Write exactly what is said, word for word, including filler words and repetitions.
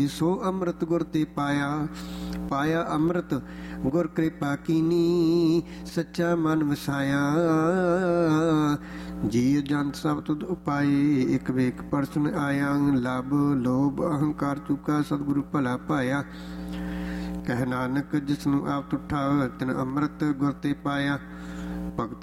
ਸੋ ਅੰਮ੍ਰਿਤ ਗੁਰ ਤੇ ਪਾਇਆ, ਪਾਇਆ ਅੰਮ੍ਰਿਤ ਗੁਰ ਕਿਰਪਾ ਕੀਨੀ, ਸੱਚਾ ਮਨ ਵਸਾਇਆ। ਜੀ ਜੰਤ ਸਭ ਤੁਧ ਉਪਾਏ, ਇੱਕ ਵੇਖ ਪਰਸਨ ਆਇਆ। ਲਬ ਲੋਭ ਅਹੰਕਾਰ ਚੁਕਾ, ਸਤਿਗੁਰੂ ਭਲਾ ਪਾਇਆ। ਕਹਿ ਨਾਨਕ ਜਿਸਨੂੰ ਆਪ ਤੁਠਾ, ਤਿਨ ਅੰਮ੍ਰਿਤ ਗੁਰ ਤੇ ਪਾਇਆ। ਭਗਤ